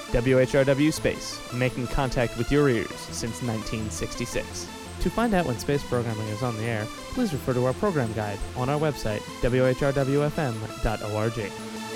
WHRW Space, making contact with your ears since 1966. To find out when space programming is on the air, please refer to our program guide on our website, whrwfm.org.